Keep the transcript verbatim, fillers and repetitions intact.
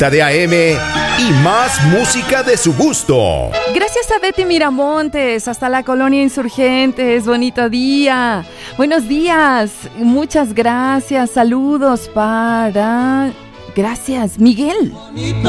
de A M y más música de su gusto. Gracias a Betty Miramontes, hasta la Colonia Insurgentes. Bonito día. Buenos días. Muchas gracias. Saludos para... Gracias, Miguel.